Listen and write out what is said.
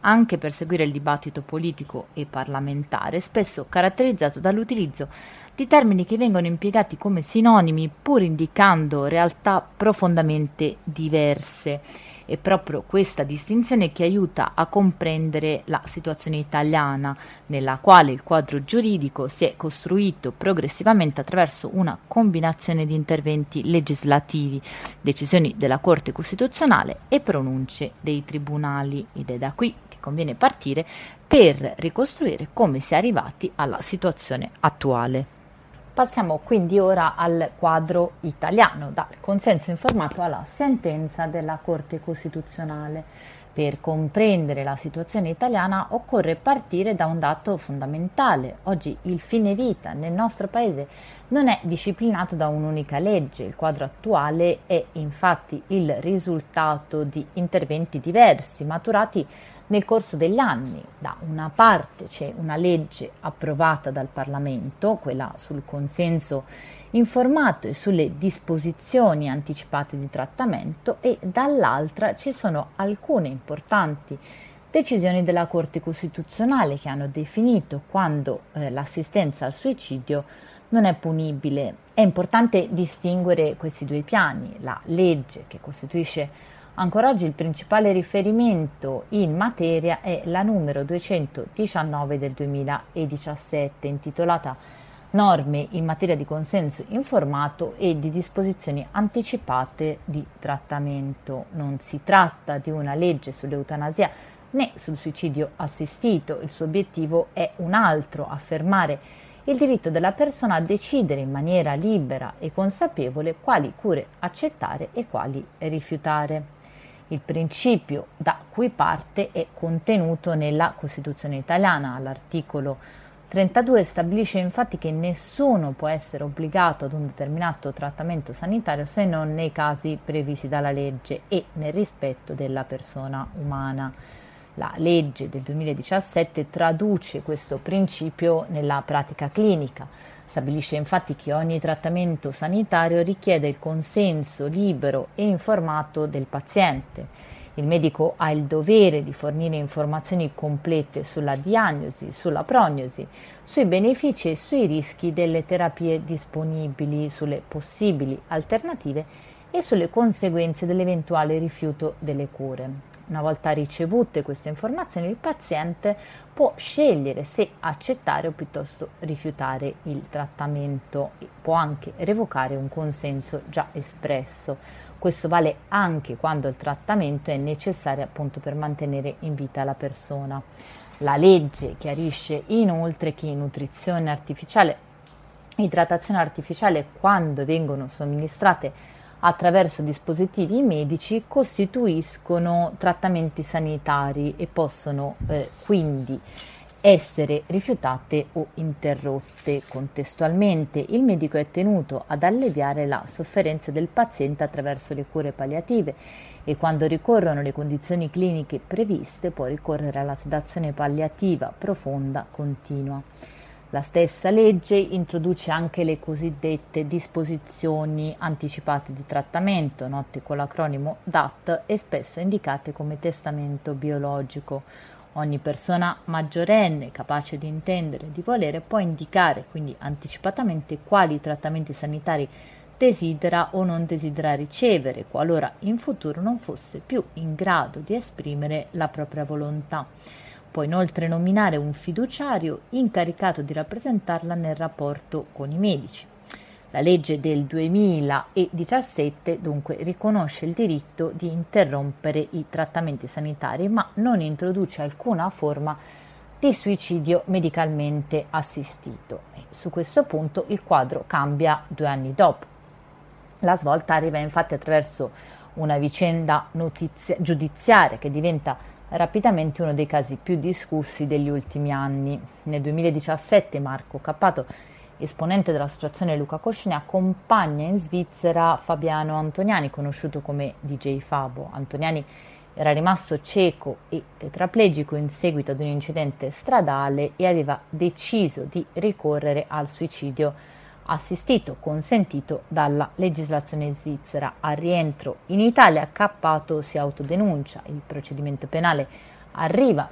anche per seguire il dibattito politico e parlamentare, spesso caratterizzato dall'utilizzo di termini che vengono impiegati come sinonimi pur indicando realtà profondamente diverse. È proprio questa distinzione che aiuta a comprendere la situazione italiana, nella quale il quadro giuridico si è costruito progressivamente attraverso una combinazione di interventi legislativi, decisioni della Corte Costituzionale e pronunce dei tribunali, ed è da qui che conviene partire per ricostruire come si è arrivati alla situazione attuale. Passiamo quindi ora al quadro italiano, dal consenso informato alla sentenza della Corte Costituzionale. Per comprendere la situazione italiana occorre partire da un dato fondamentale. Oggi il fine vita nel nostro paese non è disciplinato da un'unica legge. Il quadro attuale è infatti il risultato di interventi diversi, maturati nel corso degli anni. Da una parte c'è una legge approvata dal Parlamento, quella sul consenso informato e sulle disposizioni anticipate di trattamento, e dall'altra ci sono alcune importanti decisioni della Corte Costituzionale che hanno definito quando l'assistenza al suicidio non è punibile. È importante distinguere questi due piani. La legge che costituisce ancora oggi il principale riferimento in materia è la numero 219 del 2017, intitolata Norme in materia di consenso informato e di disposizioni anticipate di trattamento. Non si tratta di una legge sull'eutanasia né sul suicidio assistito. Il suo obiettivo è un altro: affermare il diritto della persona a decidere in maniera libera e consapevole quali cure accettare e quali rifiutare. Il principio da cui parte è contenuto nella Costituzione italiana. All'articolo 32 stabilisce infatti che nessuno può essere obbligato ad un determinato trattamento sanitario se non nei casi previsti dalla legge e nel rispetto della persona umana. La legge del 2017 traduce questo principio nella pratica clinica. Stabilisce infatti che ogni trattamento sanitario richiede il consenso libero e informato del paziente. Il medico ha il dovere di fornire informazioni complete sulla diagnosi, sulla prognosi, sui benefici e sui rischi delle terapie disponibili, sulle possibili alternative e sulle conseguenze dell'eventuale rifiuto delle cure. Una volta ricevute queste informazioni, il paziente può scegliere se accettare o piuttosto rifiutare il trattamento e può anche revocare un consenso già espresso. Questo vale anche quando il trattamento è necessario appunto per mantenere in vita la persona. La legge chiarisce inoltre che nutrizione artificiale e idratazione artificiale, quando vengono somministrate attraverso dispositivi medici, costituiscono trattamenti sanitari e possono quindi essere rifiutate o interrotte. Contestualmente il medico è tenuto ad alleviare la sofferenza del paziente attraverso le cure palliative e quando ricorrono le condizioni cliniche previste può ricorrere alla sedazione palliativa profonda continua. La stessa legge introduce anche le cosiddette disposizioni anticipate di trattamento, note con l'acronimo DAT e spesso indicate come testamento biologico. Ogni persona maggiorenne capace di intendere e di volere può indicare quindi anticipatamente quali trattamenti sanitari desidera o non desidera ricevere, qualora in futuro non fosse più in grado di esprimere la propria volontà. Può inoltre nominare un fiduciario incaricato di rappresentarla nel rapporto con i medici. La legge del 2017 dunque riconosce il diritto di interrompere i trattamenti sanitari, ma non introduce alcuna forma di suicidio medicalmente assistito. E su questo punto il quadro cambia 2 anni dopo. La svolta arriva infatti attraverso una vicenda giudiziaria che diventa rapidamente uno dei casi più discussi degli ultimi anni. Nel 2017 Marco Cappato, esponente dell'associazione Luca Coscioni, accompagna in Svizzera Fabiano Antoniani, conosciuto come DJ Fabo. Antoniani era rimasto cieco e tetraplegico in seguito ad un incidente stradale e aveva deciso di ricorrere al suicidio assistito, consentito dalla legislazione svizzera. Al rientro in Italia Cappato si autodenuncia. Il procedimento penale arriva